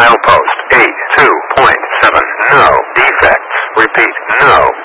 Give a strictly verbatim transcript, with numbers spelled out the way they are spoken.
Milepost eight two point seven. No defects. Repeat, no